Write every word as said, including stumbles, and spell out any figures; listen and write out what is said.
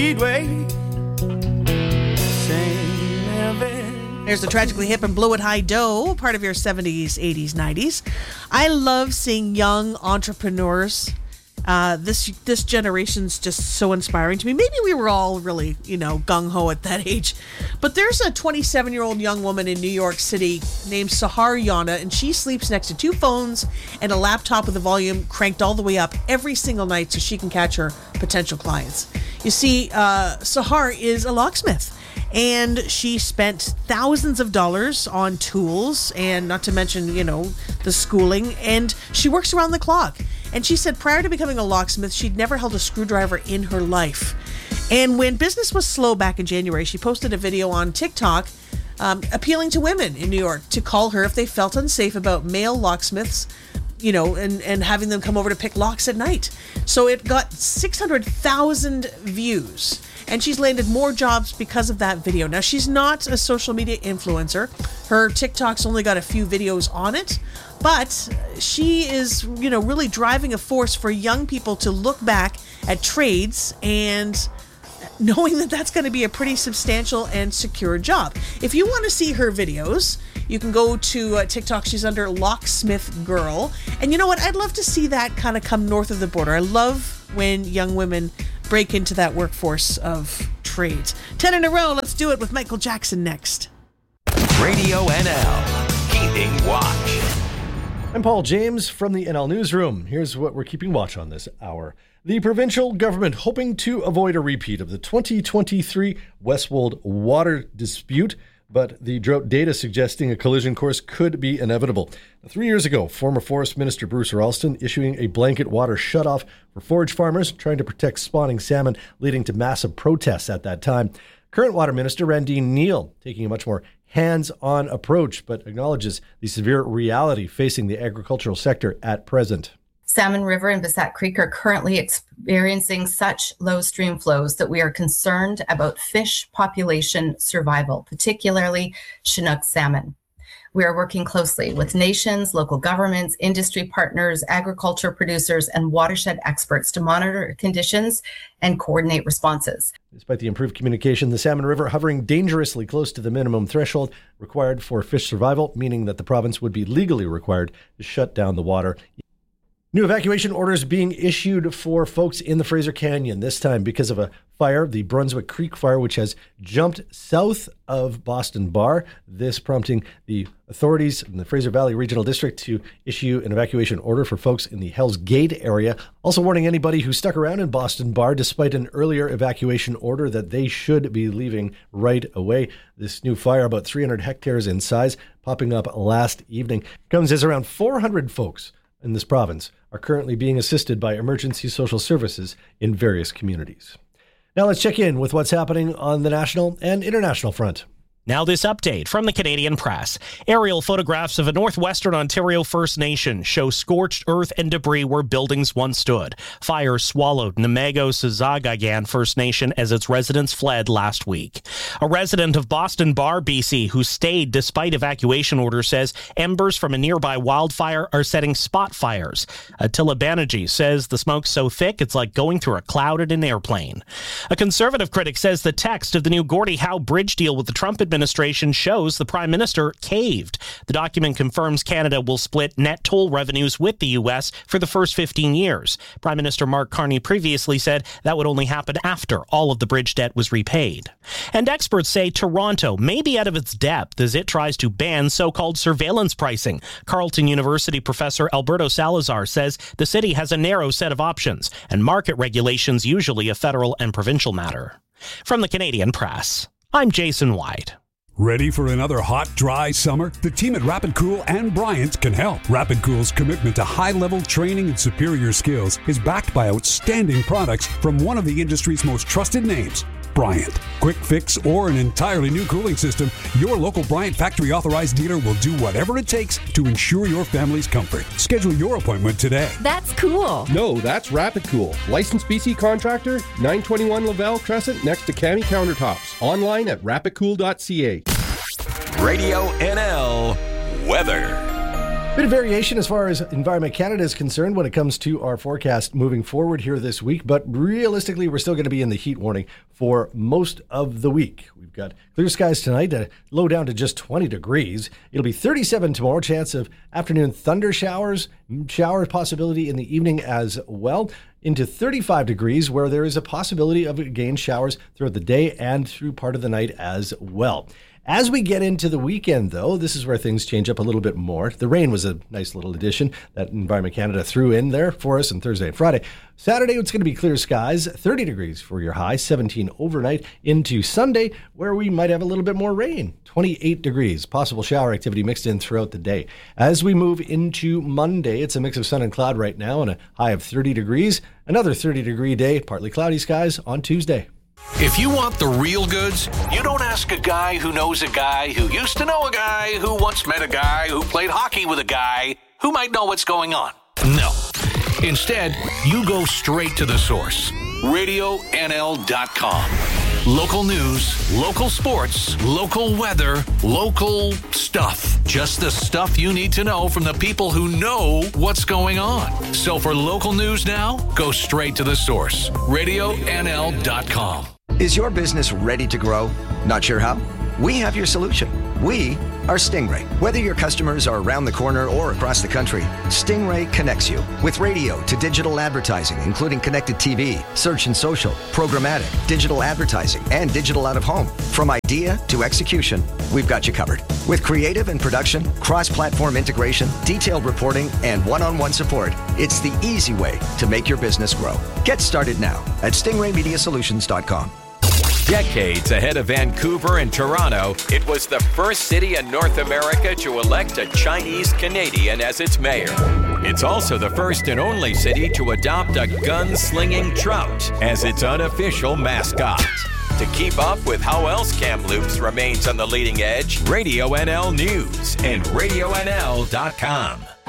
Speedway. There's the Tragically Hip and Blow It High Dough, part of your seventies, eighties, nineties. I love seeing young entrepreneurs. Uh, this this generation's just so inspiring to me. Maybe we were all really, you know, gung-ho at that age. But there's a twenty-seven-year-old young woman in New York City named Sahar Yana, and she sleeps next to two phones and a laptop with the volume cranked all the way up every single night so she can catch her potential clients. You see, uh, Sahar is a locksmith. And she spent thousands of dollars on tools and not to mention, you know, the schooling. And she works around the clock. And she said prior to becoming a locksmith, she'd never held a screwdriver in her life. And when business was slow back in January, she posted a video on TikTok um, appealing to women in New York to call her if they felt unsafe about male locksmiths, you know, and, and having them come over to pick locks at night. So it got six hundred thousand views. And she's landed more jobs because of that video. Now, she's not a social media influencer. Her TikTok's only got a few videos on it. But she is, you know, really driving a force for young people to look back at trades and knowing that that's going to be a pretty substantial and secure job. If you want to see her videos, you can go to uh, TikTok. She's under Locksmith Girl. And you know what? I'd love to see that kind of come north of the border. I love when young women break into that workforce of trades. Ten in a row. Let's do it with Michael Jackson next. Radio N L, keeping watch. I'm Paul James from the N L Newsroom. Here's what we're keeping watch on this hour. The provincial government hoping to avoid a repeat of the twenty twenty-three Westwold water dispute, but the drought data suggesting a collision course could be inevitable. Three years ago, former Forest Minister Bruce Ralston issuing a blanket water shutoff for forage farmers trying to protect spawning salmon, leading to massive protests at that time. Current Water Minister Randeen Neal taking a much more hands-on approach, but acknowledges the severe reality facing the agricultural sector at present. Salmon River and Bassett Creek are currently experiencing such low stream flows that we are concerned about fish population survival, particularly Chinook salmon. We are working closely with nations, local governments, industry partners, agriculture producers, and watershed experts to monitor conditions and coordinate responses. Despite the improved communication, the Salmon River hovering dangerously close to the minimum threshold required for fish survival, meaning that the province would be legally required to shut down the water. New evacuation orders being issued for folks in the Fraser Canyon, this time because of a fire, the Brunswick Creek fire, which has jumped south of Boston Bar. This prompting the authorities in the Fraser Valley Regional District to issue an evacuation order for folks in the Hell's Gate area. Also warning anybody who stuck around in Boston Bar despite an earlier evacuation order that they should be leaving right away. This new fire, about three hundred hectares in size, popping up last evening, comes as around four hundred folks in this province are currently being assisted by emergency social services in various communities. Now let's check in with what's happening on the national and international front. Now this update from the Canadian Press. Aerial photographs of a northwestern Ontario First Nation show scorched earth and debris where buildings once stood. Fire swallowed Namago-Sazagagan First Nation as its residents fled last week. A resident of Boston Bar, B C, who stayed despite evacuation orders, says embers from a nearby wildfire are setting spot fires. Attila Banerjee says the smoke's so thick it's like going through a cloud at an airplane. A conservative critic says the text of the new Gordie Howe bridge deal with the Trump administration shows the Prime Minister caved. The document confirms Canada will split net toll revenues with the U S for the first fifteen years. Prime Minister Mark Carney previously said that would only happen after all of the bridge debt was repaid. And experts say Toronto may be out of its depth as it tries to ban so-called surveillance pricing. Carleton University professor Alberto Salazar says the city has a narrow set of options, and market regulation's usually a federal and provincial matter. From the Canadian Press, I'm Jason White. Ready for another hot, dry summer? The team at Rapid Cool and Bryant can help. Rapid Cool's commitment to high-level training and superior skills is backed by outstanding products from one of the industry's most trusted names, Bryant. Quick fix or an entirely new cooling system, your local Bryant factory authorized dealer will do whatever it takes to ensure your family's comfort. Schedule your appointment today. That's cool. No, that's Rapid Cool. Licensed B C contractor, nine twenty-one Lavelle Crescent next to Cami Countertops. Online at rapid cool dot c a. Radio N L weather. Bit of variation as far as Environment Canada is concerned when it comes to our forecast moving forward here this week, but realistically, we're still going to be in the heat warning for most of the week. We've got clear skies tonight, uh, low down to just twenty degrees. It'll be thirty-seven tomorrow, chance of afternoon thunder showers, shower possibility in the evening as well, into thirty-five degrees, where there is a possibility of again showers throughout the day and through part of the night as well. As we get into the weekend, though, this is where things change up a little bit more. The rain was a nice little addition that Environment Canada threw in there for us on Thursday and Friday. Saturday, it's going to be clear skies, thirty degrees for your high, seventeen overnight into Sunday, where we might have a little bit more rain, twenty-eight degrees, possible shower activity mixed in throughout the day. As we move into Monday, it's a mix of sun and cloud right now and a high of thirty degrees. Another thirty degree day, partly cloudy skies on Tuesday. If you want the real goods, you don't ask a guy who knows a guy who used to know a guy who once met a guy who played hockey with a guy who might know what's going on. No. Instead, you go straight to the source. radio N L dot com. Local news, local sports, local weather, local stuff. Just the stuff you need to know from the people who know what's going on. So for local news now, go straight to the source. radio N L dot com. Is your business ready to grow? Not sure how? We have your solution. We are Stingray. Whether your customers are around the corner or across the country, Stingray connects you with radio to digital advertising, including connected T V, search and social, programmatic, digital advertising, and digital out of home. From idea to execution, we've got you covered. With creative and production, cross-platform integration, detailed reporting, and one-on-one support, it's the easy way to make your business grow. Get started now at stingray media solutions dot com. Decades ahead of Vancouver and Toronto, it was the first city in North America to elect a Chinese Canadian as its mayor. It's also the first and only city to adopt a gun-slinging trout as its unofficial mascot. To keep up with how else Kamloops remains on the leading edge, Radio N L News and radio N L dot com.